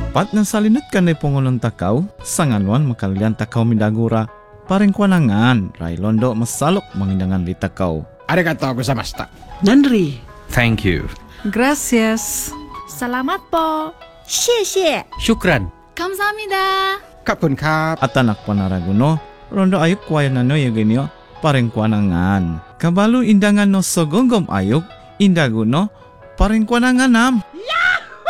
Pat ng salinut ka na pungulong takaw, sanganuan makalian takaw midagura, pareng kwanangan, railondo masalok mangindangan li takaw. Arigatou gozaimashita. Nanri. Thank you. Gracias. Salamat po. 谢谢 Shukran. 감사합니다. Kapun kap. At anak panaraguno, rondo ayok kwaya na no yaginyo, pareng kwanangan. Kabalo indangan no sogonggom ayok, indaguno, pareng kwanangan nam.